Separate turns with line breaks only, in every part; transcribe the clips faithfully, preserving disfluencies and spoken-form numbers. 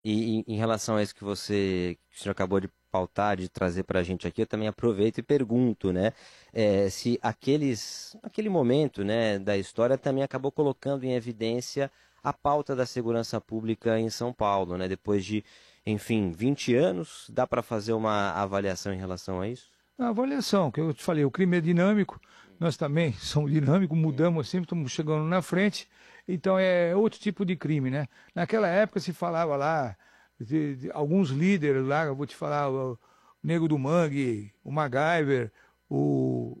E em, em relação a isso que você, que o senhor acabou de pautar, de trazer para a gente aqui, eu também aproveito e pergunto, né, eh, se aqueles, aquele momento, né, da história também acabou colocando em evidência a pauta da segurança pública em São Paulo, né, depois de, enfim, vinte anos, dá para fazer uma avaliação em relação a isso?
A avaliação, que eu te falei, o crime é dinâmico, nós também somos dinâmicos, mudamos sempre, estamos chegando na frente, então é outro tipo de crime, né? Naquela época se falava lá, de, de alguns líderes lá, eu vou te falar, o Nego do Mangue, o MacGyver, o...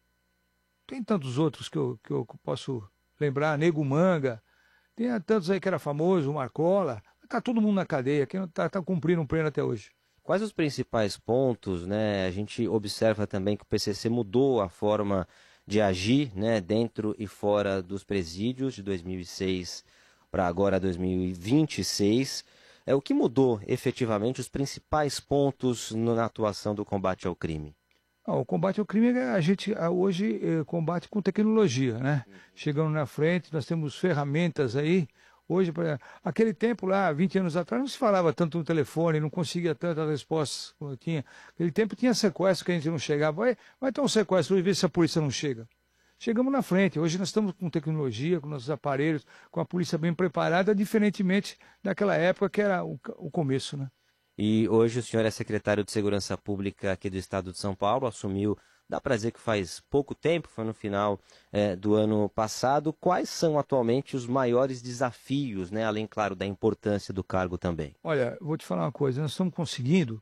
tem tantos outros que eu, que eu posso lembrar, Nego Manga, tem tantos aí que era famoso, o Marcola, tá todo mundo na cadeia, quem não tá, tá cumprindo um pleno até hoje.
Quais os principais pontos, né? A gente observa também que o P C C mudou a forma de agir, né, dentro e fora dos presídios de dois mil e seis para agora dois mil e vinte e seis. É o que mudou efetivamente os principais pontos no- na atuação do combate ao crime.
Ah, o combate ao crime, a gente ah, hoje eh, combate com tecnologia, né? Chegando na frente, nós temos ferramentas aí. Hoje, pra, aquele tempo lá, vinte anos atrás, não se falava tanto no telefone, não conseguia tantas respostas como tinha. Aquele tempo tinha sequestro que a gente não chegava. Vai, vai ter um sequestro, vamos ver se a polícia não chega. Chegamos na frente. Hoje nós estamos com tecnologia, com nossos aparelhos, com a polícia bem preparada, diferentemente daquela época que era o, o começo, né?
E hoje o senhor é secretário de Segurança Pública aqui do estado de São Paulo, assumiu, dá para dizer que faz pouco tempo, foi no final eh, do ano passado. Quais são atualmente os maiores desafios, né, além, claro, da importância do cargo também?
Olha, eu vou te falar uma coisa, nós estamos conseguindo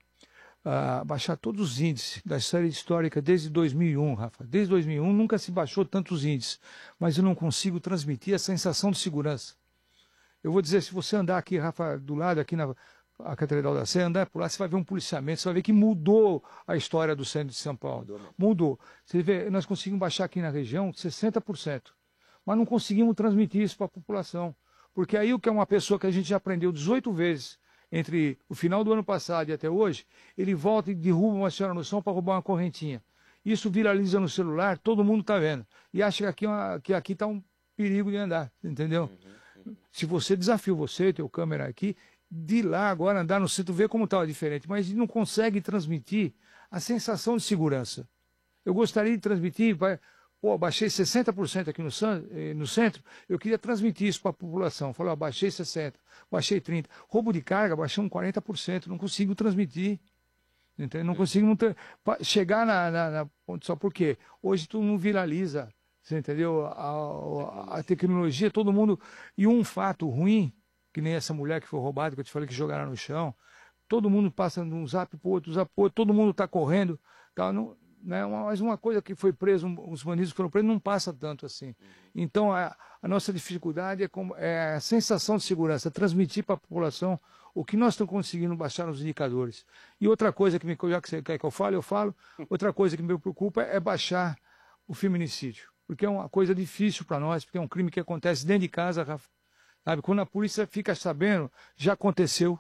ah, baixar todos os índices da série histórica desde dois mil e um, Rafa. Desde dois mil e um nunca se baixou tantos índices, mas eu não consigo transmitir a sensação de segurança. Eu vou dizer, se você andar aqui, Rafa, do lado, aqui na a Catedral da Sé, andar por lá, você vai ver um policiamento, você vai ver que mudou a história do centro de São Paulo. Mudou. Mudou. Você vê, nós conseguimos baixar aqui na região sessenta por cento, mas não conseguimos transmitir isso para a população. Porque aí o que é uma pessoa que a gente já aprendeu dezoito vezes entre o final do ano passado e até hoje, ele volta e derruba uma senhora no chão para roubar uma correntinha. Isso viraliza no celular, todo mundo está vendo. E acha que aqui uma, que aqui está um perigo de andar, entendeu? Uhum, uhum. Se você desafia você, teu câmera aqui, de lá agora andar no centro, ver como estava diferente, mas não consegue transmitir a sensação de segurança. Eu gostaria de transmitir, vai, pô, baixei sessenta por cento aqui no, no centro, eu queria transmitir isso para a população. Falei, ó, baixei sessenta por cento, baixei trinta por cento. Roubo de carga, baixei um quarenta por cento, não consigo transmitir. Entendeu? Não consigo não ter, chegar na, na, na ponte só porque hoje tu não viraliza, você entendeu? A, a, a tecnologia, todo mundo. E um fato ruim, que nem essa mulher que foi roubada, que eu te falei que jogaram no chão, todo mundo passa de um zap para o outro, zap pro outro, todo mundo está correndo. Tá, não, né, mas uma coisa que foi preso, os bandidos que foram presos, não passa tanto assim. Então a, a nossa dificuldade é, como, é a sensação de segurança, transmitir para a população o que nós estamos conseguindo baixar nos indicadores. E outra coisa que me, já que você quer que eu fale, eu falo, outra coisa que me preocupa é baixar o feminicídio. Porque é uma coisa difícil para nós, porque é um crime que acontece dentro de casa, Rafa. Sabe? Quando a polícia fica sabendo, já aconteceu.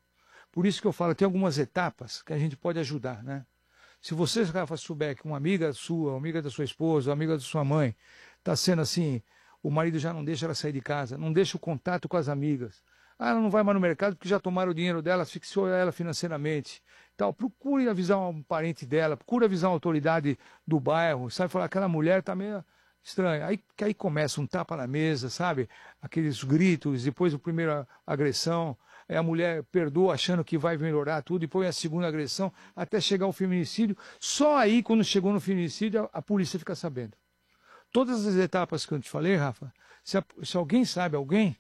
Por isso que eu falo, tem algumas etapas que a gente pode ajudar, né? Se você, Rafa, souber que uma amiga sua, uma amiga da sua esposa, uma amiga da sua mãe, está sendo assim, o marido já não deixa ela sair de casa, não deixa o contato com as amigas. Ah, ela não vai mais no mercado porque já tomaram o dinheiro dela, asfixiou ela financeiramente. Tal. Procure avisar um parente dela, procure avisar uma autoridade do bairro, sabe? Falar, aquela mulher está meio estranha. Aí, que aí começa um tapa na mesa, sabe? Aqueles gritos, depois a primeira agressão. Aí a mulher perdoa achando que vai melhorar tudo, depois a segunda agressão, até chegar ao feminicídio. Só aí, quando chegou no feminicídio, a, a polícia fica sabendo. Todas as etapas que eu te falei, Rafa, se, a, se alguém sabe, alguém,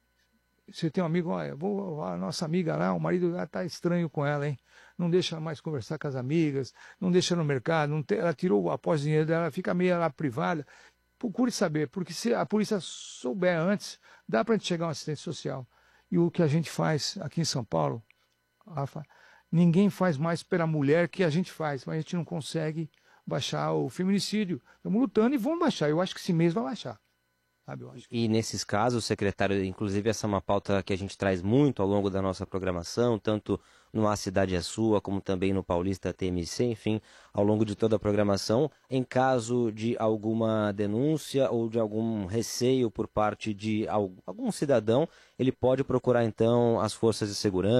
você tem um amigo, olha, vou, a nossa amiga lá, o marido lá tá estranho com ela, hein? Não deixa mais conversar com as amigas, não deixa no mercado, não te, ela tirou após o dinheiro dela, fica meio lá privada. Procure saber, porque se a polícia souber antes, dá para a gente chegar a um assistente social. E o que a gente faz aqui em São Paulo, Rafa, ninguém faz mais pela mulher que a gente faz, mas a gente não consegue baixar o feminicídio. Estamos lutando e vamos baixar. Eu acho que esse mês vai baixar. sabe? Eu acho que...
E nesses casos, secretário, inclusive essa é uma pauta que a gente traz muito ao longo da nossa programação, tanto no A Cidade é Sua, como também no Paulista T M C, enfim, ao longo de toda a programação. Em caso de alguma denúncia ou de algum receio por parte de algum cidadão, ele pode procurar então as forças de segurança,